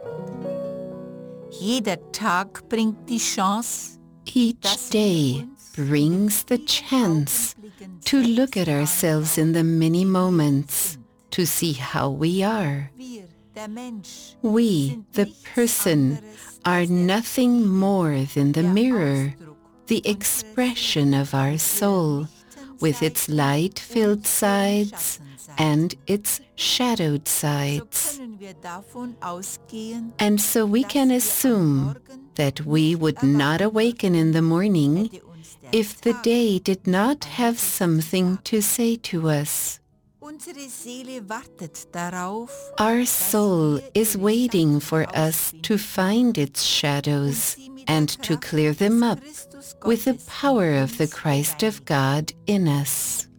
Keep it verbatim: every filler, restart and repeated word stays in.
Jeder Tag bringt die Chance, Each day brings the chance to look at ourselves in the many moments, to see how we are. We, the person, are nothing more than the mirror, the expression of our soul, with its light-filled sides and its shadowed sides. And so we can assume that we would not awaken in the morning if the day did not have something to say to us. Our soul is waiting for us to find its shadows and to clear them up with the power of the Christ of God in us.